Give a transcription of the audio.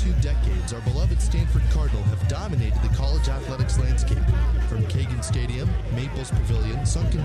2 decades, our beloved Stanford Cardinal have dominated the college athletics landscape. From Kagan Stadium, Maples Pavilion, Sunken